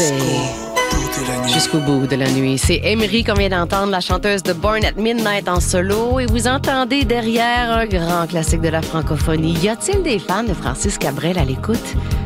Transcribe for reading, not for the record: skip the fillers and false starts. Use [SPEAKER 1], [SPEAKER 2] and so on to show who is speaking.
[SPEAKER 1] C'est Jusqu'au bout de la nuit. C'est Emery qu'on vient d'entendre, la chanteuse de Born at Midnight en solo. Et vous entendez derrière un grand classique de la francophonie. Y a-t-il des fans de Francis Cabrel à l'écoute?